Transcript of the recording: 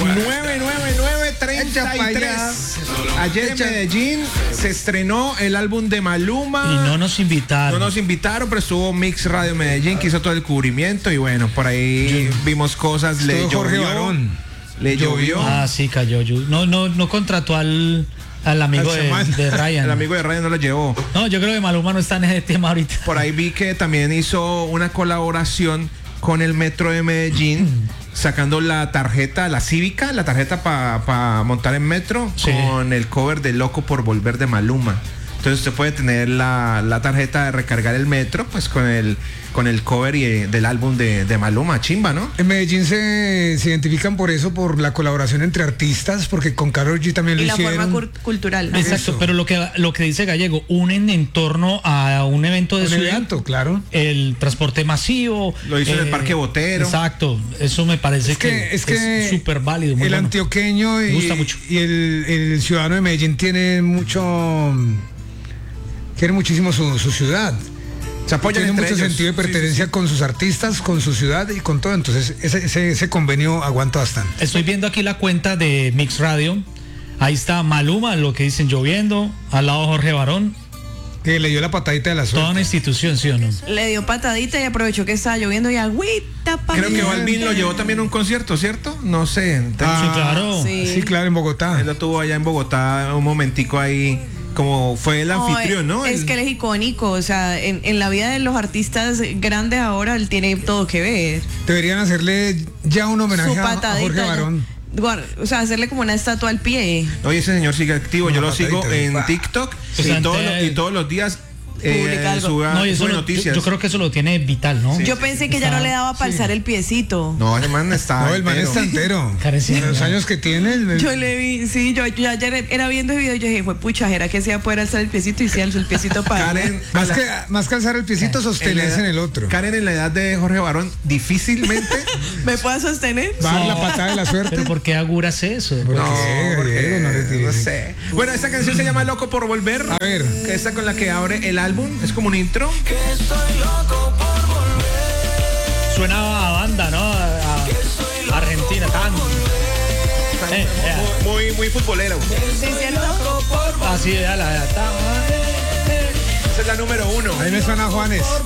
999-33. Ayer en Medellín se estrenó el álbum de Maluma. Y no nos invitaron. No nos invitaron, pero estuvo Mix Radio Medellín, que hizo todo el cubrimiento. Y bueno, por ahí vimos cosas. Le Jorge llovió. Barón. Le llovió. Ah, sí, cayó. No contrató al amigo de Ryan. El amigo de Ryan no lo llevó. No, yo creo que Maluma no está en ese tema ahorita. Por ahí vi que también hizo una colaboración con el Metro de Medellín, sacando la tarjeta, la cívica, la tarjeta para montar en Metro, sí, con el cover de Loco por Volver de Maluma. Entonces usted puede tener la tarjeta de recargar el Metro, pues con el cover del álbum de Maluma, chimba, ¿no? En Medellín se identifican por eso, por la colaboración entre artistas, porque con Karol G también lo hicieron. Y la forma cultural. Exacto, Eso. pero lo que dice Gallego, unen en torno a un evento de Un ciudad, evento, claro. el transporte masivo. Lo hizo en el Parque Botero. Exacto, eso me parece que es súper válido. Muy el bueno. antioqueño Me gusta mucho. y el ciudadano de Medellín quiere muchísimo su ciudad. Se apoyan Tiene entre mucho ellos. sentido de pertenencia con sus artistas, con su ciudad y con todo. Entonces ese convenio aguanta bastante. Estoy viendo aquí la cuenta de Mix Radio. Ahí está Maluma, lo que dicen lloviendo. Al lado Jorge Barón. Que le dio la patadita de la suerte. Toda una institución, ¿sí o no? Le dio patadita y aprovechó que estaba lloviendo y agüita para. Creo que Balvin lo llevó también a un concierto, ¿cierto? No sé. Sí, claro. Sí, claro, en Bogotá. Él lo tuvo allá en Bogotá un momentico ahí, como fue el anfitrión, ¿no? Es que él es icónico, o sea, en la vida de los artistas grandes ahora él tiene todo que ver. Deberían hacerle ya un homenaje Su a patadita. Jorge Barón. O sea, hacerle como una estatua al pie. Oye, ese señor sigue activo, yo lo sigo en patadita. TikTok Pues y todos los días Publica algo. No, y eso sube noticias. yo creo que eso lo tiene vital, ¿no? Sí. Yo pensé que ya no le daba para alzar el piecito. No, el man está No, el man entero. está entero. Careciendo. Los años que tiene. Yo le vi, sí, yo ayer era viendo el video y yo dije, fue pucha, era que se iba a poder alzar el piecito y se alzó el piecito para. Karen, Más que alzar el piecito, sostenerse en el otro. Karen, en la edad de Jorge Barón, difícilmente. ¿Me puedo sostener? Va a dar la patada de la suerte. Pero ¿por qué auguras eso? ¿Por No, qué, porque Gallego? No le tires. no sé. Bueno, esta canción se llama Loco por Volver. A ver. Que esta con la que abre el álbum. Es como un intro. Suena a banda, ¿no? A Argentina, tan. Muy futbolero. Sí, ¿cierto? Así, ya la. Esa es la número 1. Ahí me suena Juanes.